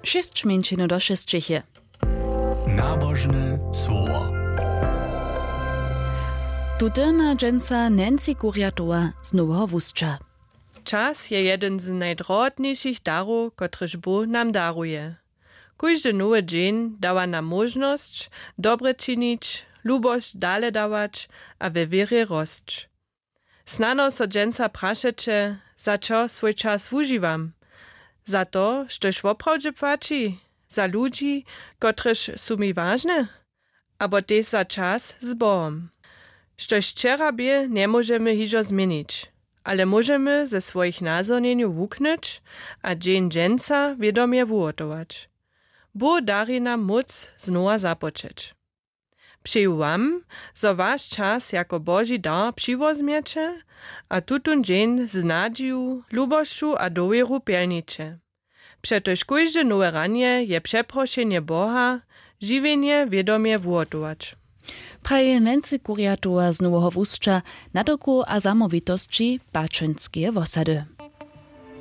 6 do 6. Nabożne słowo. Tutaj ma dżęca Nancy Kuriatowa z Nowego Wuscza. Czas je jeden z najdrohotniejszych darów, kotryż Bóg nam daruje. Każdy nowy dzień dawa nam możność dobre czynić, lubość dale dawać, a we wierze rosć. Snano so dżęca praszecie, za co swój czas używam. Za to, żtoś woprawdźe płaci, za ludzi, kotryż są mi ważne, abo też za czas z Bogom. Štož včera bie, nie możemy hižo zmienić, ale możemy ze swoich nazornieniu wuknąć, a dzień dżęca wiadomie wuotować. Bóg dari nam moc znowa zapoczeć. Přeju wam, zo wasz czas jako Boży dar przywozmiecie, a tutun dzień z nadzieją, lubością a dowieru pielnicie. Przetoż każde nowe ranie je przeproszenie Boha, żywienie wiadomie wuotować. Praje Nancy Kuriatowa z Nowego Wuscza na doku a zamowitości Bačenskie wosady.